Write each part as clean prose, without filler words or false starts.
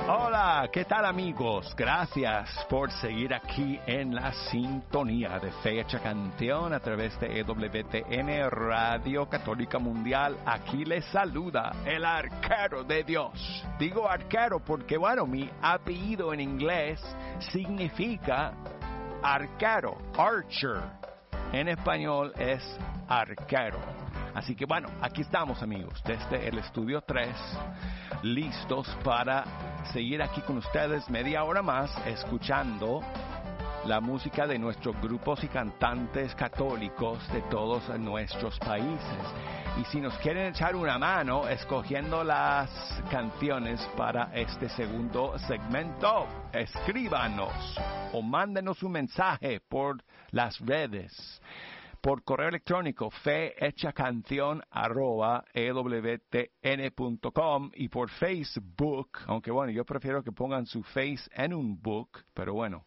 Hola, ¿qué tal amigos? Gracias por seguir aquí en la sintonía de Fecha Canción a través de EWTN Radio Católica Mundial. Aquí les saluda el arquero de Dios. Digo arquero porque, bueno, mi apellido en inglés significa arquero, archer. En español es arquero. Así que bueno, aquí estamos amigos, desde el estudio 3, listos para seguir aquí con ustedes media hora más, escuchando la música de nuestros grupos y cantantes católicos de todos nuestros países. Y si nos quieren echar una mano escogiendo las canciones para este segundo segmento, escríbanos o mándenos un mensaje por las redes. Por correo electrónico fehechacancion@ewtn.com y por Facebook, aunque bueno, yo prefiero que pongan su face en un book, pero bueno,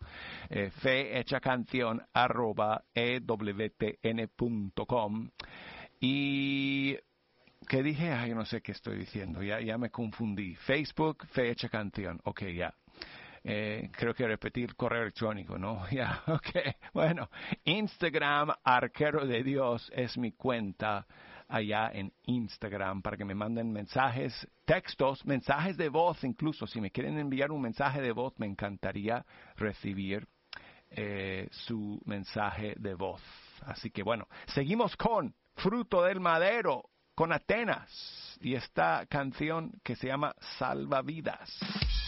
fehechacancion@ewtn.com. Y ¿qué dije? Ay, no sé qué estoy diciendo, ya me confundí. Facebook, Fecha Canción, ok, ya. Creo que repetir correo electrónico, ¿no? Ya, ok. Bueno, Instagram, Arquero de Dios, es mi cuenta allá en Instagram para que me manden mensajes, textos, mensajes de voz incluso. Si me quieren enviar un mensaje de voz, me encantaría recibir su mensaje de voz. Así que bueno, seguimos con Fruto del Madero, con Atenas y esta canción que se llama Salvavidas.